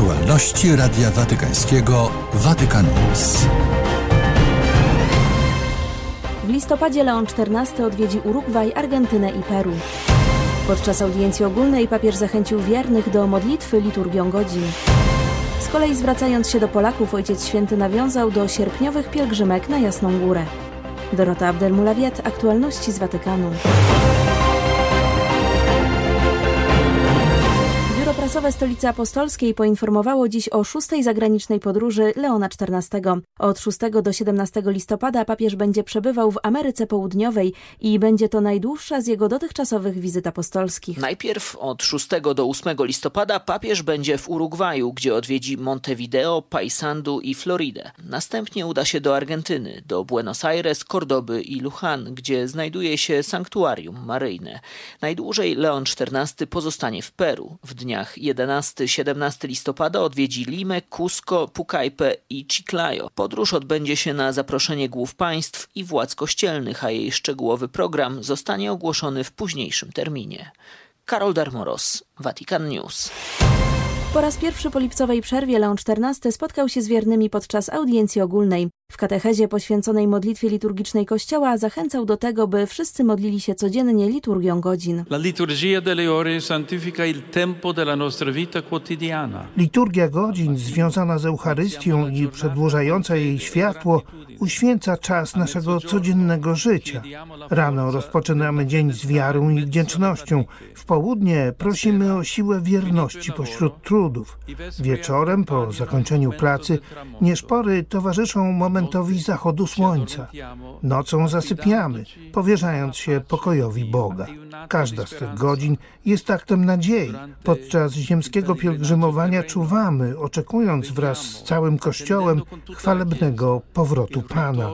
Aktualności Radia Watykańskiego Vatican News. W listopadzie Leon XIV odwiedzi Urugwaj, Argentynę i Peru. Podczas audiencji ogólnej papież zachęcił wiernych do modlitwy liturgią godzin. Z kolei zwracając się do Polaków, Ojciec Święty nawiązał do sierpniowych pielgrzymek na Jasną Górę. Dorota Abdelmulawiat, aktualności z Watykanu. Biuro Prasowe Stolicy Apostolskiej poinformowało dziś o 6. zagranicznej podróży Leona XIV. Od 6 do 17 listopada papież będzie przebywał w Ameryce Południowej i będzie to najdłuższa z jego dotychczasowych wizyt apostolskich. Najpierw od 6 do 8 listopada papież będzie w Urugwaju, gdzie odwiedzi Montevideo, Paysandu i Floridę. Następnie uda się do Argentyny, do Buenos Aires, Kordoby i Luján, gdzie znajduje się sanktuarium maryjne. Najdłużej Leon XIV pozostanie w Peru. W dniach 11-17 listopada odwiedzi Limę, Cusco, Pucallpę i Chiclayo. Podróż odbędzie się na zaproszenie głów państw i władz kościelnych, a jej szczegółowy program zostanie ogłoszony w późniejszym terminie. Karol Darmoros, Vatican News. Po raz pierwszy po lipcowej przerwie Leon XIV spotkał się z wiernymi podczas audiencji ogólnej. W katechezie poświęconej modlitwie liturgicznej Kościoła zachęcał do tego, by wszyscy modlili się codziennie liturgią godzin. Liturgia godzin związana z Eucharystią i przedłużająca jej światło uświęca czas naszego codziennego życia. Rano rozpoczynamy dzień z wiarą i wdzięcznością. W południe prosimy o siłę wierności pośród trudów. Wieczorem, po zakończeniu pracy, nieszpory towarzyszą momentowi zachodu słońca. Nocą zasypiamy, powierzając się pokojowi Boga. Każda z tych godzin jest aktem nadziei. Podczas ziemskiego pielgrzymowania czuwamy, oczekując wraz z całym Kościołem chwalebnego powrotu Pana.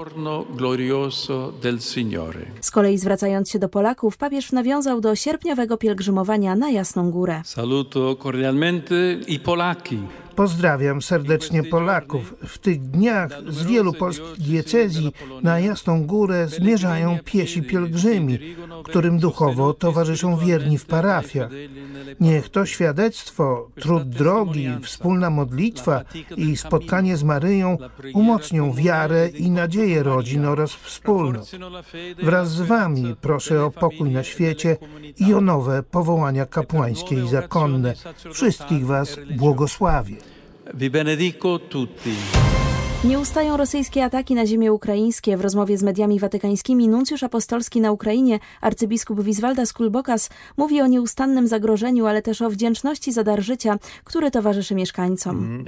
Z kolei zwracając się do Polaków, papież nawiązał do sierpniowego pielgrzymowania na Jasną Górę. Saluto cordialmente i Polaki. Pozdrawiam serdecznie Polaków. W tych dniach z wielu polskich diecezji na Jasną Górę zmierzają piesi pielgrzymi, którym duchowo towarzyszą wierni w parafiach. Niech to świadectwo, trud drogi, wspólna modlitwa i spotkanie z Maryją umocnią wiarę i nadzieję rodzin oraz wspólnot. Wraz z Wami proszę o pokój na świecie i o nowe powołania kapłańskie i zakonne. Wszystkich Was błogosławię. Vi benedico tutti. Nie ustają rosyjskie ataki na ziemię ukraińskie. W rozmowie z mediami watykańskimi nuncjusz apostolski na Ukrainie, arcybiskup Wiswaldas Kulbokas, mówi o nieustannym zagrożeniu, ale też o wdzięczności za dar życia, który towarzyszy mieszkańcom.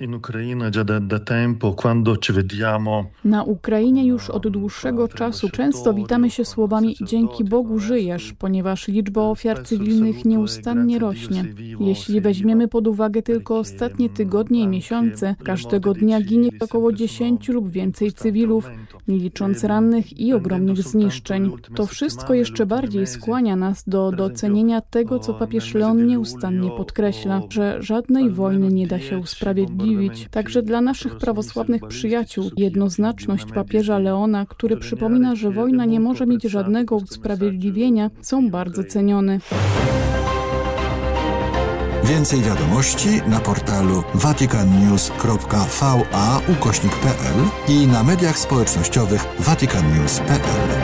Na Ukrainie już od dłuższego czasu często witamy się słowami „Dzięki Bogu żyjesz”, ponieważ liczba ofiar cywilnych nieustannie rośnie. Jeśli weźmiemy pod uwagę tylko ostatnie tygodnie i miesiące, każdego dnia ginie około 10 lub więcej cywilów, nie licząc rannych i ogromnych zniszczeń. To wszystko jeszcze bardziej skłania nas do docenienia tego, co papież Leon nieustannie podkreśla, że żadnej wojny nie da się usprawiedliwić. Także dla naszych prawosławnych przyjaciół jednoznaczność papieża Leona, który przypomina, że wojna nie może mieć żadnego usprawiedliwienia, są bardzo cenione. Więcej wiadomości na portalu vaticannews.va/pl i na mediach społecznościowych vaticannews.pl.